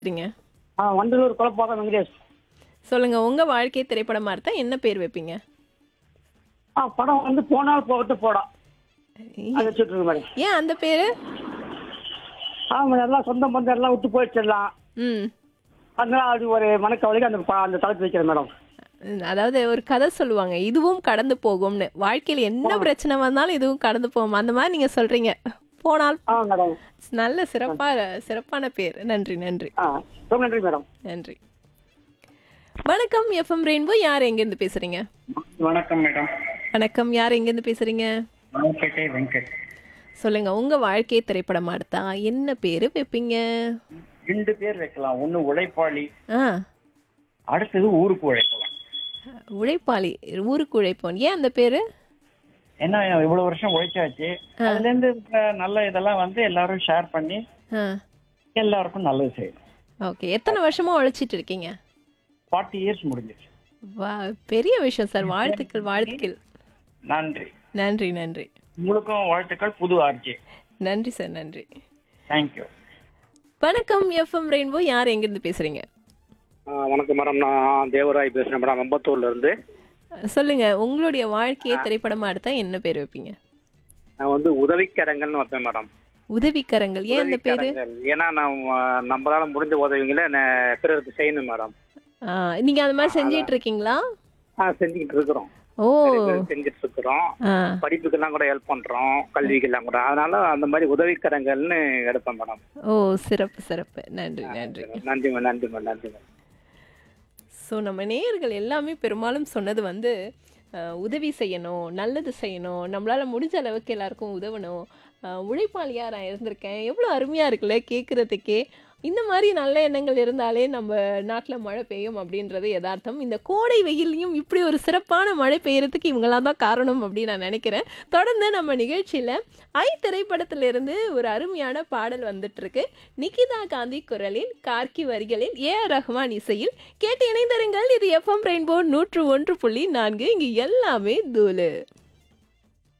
சரிங்க. வண்டலூர் குழப்பாக்கம் வெங்கடேஷ். சொல்லுங்க. உங்க வாழ்க்கை திரைப்படமா இருந்தா என்ன பேர் வைப்பீங்க? படம் வந்து போனால் போகட்டு போடா அது ஏ- வச்சுட்டு இருக்கு மேடம். ஏன் அந்த பேரு? மேடம் எல்லாம் சொந்த பந்தம் எல்லாம் விட்டு போயிடுச்சிடலாம். ம். அதனால அது ஒரு மனக்கவலைக்கு அந்த தலைப்பு வைக்கிறேன் மேடம். அதாவது ஒரு கதை சொல்லுவாங்க. இதுவும் கடந்து போகும்னு. வாழ்க்கையில என்ன பிரச்சனை வந்தாலும் இதுவும் கடந்து போகும். அந்த மாதிரி நீங்க சொல்றீங்க. போனால் மேடம். நல்ல சிறப்பான பேர். நன்றி, நன்றி, ரொம்ப நன்றி மேடம். நன்றி. வணக்கம் எஃப்எம் ரெயின்போ. யார் எங்கேருந்து பேசுறீங்க? வணக்கம் மேடம். வணக்கம். யார் எங்கேருந்து பேசுறீங்க? வெங்கடே வெங்கட். சொல்லுங்க. உங்க வாழ்க்கை திரைப்படமா எடுத்தா என்ன பேரு வைப்பீங்க? 2 பேர் வைக்கலாம். ஒண்ணு உழைப்பாளி, ஆ அடுத்தது ஊருக்கு உழைக்கலாம். உழைப்பாளி, ஊருக்கு உழைப்போன். ஏன் அந்த பேரு? ஏன்னா இவ்வளவு வருஷம் உழைச்சாச்சு. அதுல இருந்து நல்ல இதெல்லாம் வந்து எல்லாரும் ஷேர் பண்ணி ஆ எல்லாருக்கும் நல்லது செய்யணும். ஓகே. எத்தனை வருஷமா உழைச்சிட்டு இருக்கீங்க? 40 இயர்ஸ் முடிஞ்சிருச்சு. வா, பெரிய விஷயம் சார். வாழ்த்துக்கள், வாழ்த்துக்கள். நன்றி. நன்றி, நன்றி, உங்களுக்கும் வாழ்த்துக்கள். புது ஆர்ஜி. நன்றி சார், நன்றி. தேங்க்யூ. வணக்கம் எஃப்எம் ரெயின்போ. யார் எங்கிருந்து பேசுறீங்க? வணக்கம் மேடம். நான் தேவராய் பேசுறேன் மேடம், அம்பத்தூர்ல இருந்து. சொல்லுங்க. உங்களுடைய வாழ்க்கையை திரைப்படமா எடுத்தா என்ன பேர் வைப்பீங்க? நான் வந்து உதவிக்கரங்கள்னு வைப்பேன் மேடம். உதவிக்கரங்கள். ஏன் அந்த பேரு? உதவிக்கரங்கள். ஏன்னா நம்மளால முடிஞ்ச உதவிகளை பிறருக்கு செய்யணும் மேடம். நீங்க அந்த மாதிரி செஞ்சிட்டு இருக்கீங்களா? செஞ்சுக்கிட்டு இருக்கிறோம். ஓ. செஞ்சுட்டு இருக்கிறோம். ஆ படிப்புக்கெல்லாம் கூட ஹெல்ப் பண்றோம், கல்விக்கெல்லாம் கூட. அதனால அந்த மாதிரி உதவிக்கரங்கள்னு எடுப்பேன் மேடம். ஓ, சிறப்பு, சிறப்பு. நன்றி, நன்றி. நன்றி நன்றி. ஸோ நம்ம நேயர்கள் எல்லாமே பெரும்பாலும் சொன்னது வந்து உதவி செய்யணும், நல்லது செய்யணும், நம்மளால் முடிஞ்ச அளவுக்கு எல்லாருக்கும் உதவணும், உழைப்பாளியாக நான் இருந்திருக்கேன். எவ்வளோ அருமையாக இருக்குல்ல கேட்குறதுக்கே. இந்த மாதிரி நல்ல எண்ணங்கள் இருந்தாலே நம்ம நாட்டில் மழை பெய்யும் அப்படின்றது யதார்த்தம். இந்த கோடை வெயிலையும் இப்படி ஒரு சிறப்பான மழை பெய்யறதுக்கு இவங்களாம் தான் காரணம் அப்படின்னு நான் நினைக்கிறேன். தொடர்ந்து நம்ம நிகழ்ச்சியில் திரைப்படத்திலிருந்து ஒரு அருமையான பாடல் வந்துட்டு இருக்கு. நிகிதா காந்தி குரலில், கார்கி வரிகளில், ஏஆர் ரஹ்மான் இசையில். கேட்டு இணைந்திருங்கள். இது எஃப்எம் ரெயின்போ 101.4. இங்கு எல்லாமே தூளு.